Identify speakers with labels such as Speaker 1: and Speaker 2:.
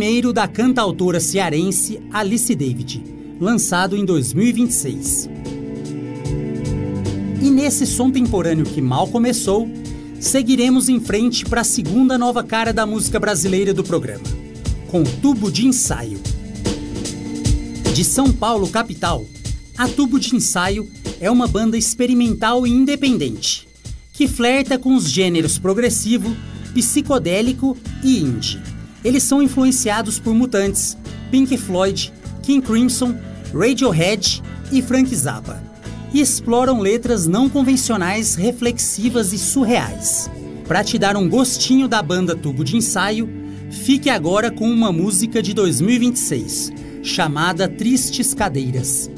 Speaker 1: primeiro da cantautora cearense Alice David, lançado em 2026. E nesse som temporâneo que mal começou, seguiremos em frente para a segunda nova cara da música brasileira do programa, com Tubo de Ensaio. De São Paulo, capital, a Tubo de Ensaio é uma banda experimental e independente, que flerta com os gêneros progressivo, psicodélico e indie. Eles são influenciados por Mutantes, Pink Floyd, King Crimson, Radiohead e Frank Zappa, e exploram letras não convencionais, reflexivas e surreais. Para te dar um gostinho da banda Tubo de Ensaio, fique agora com uma música de 2026, chamada Tristes Cadeiras.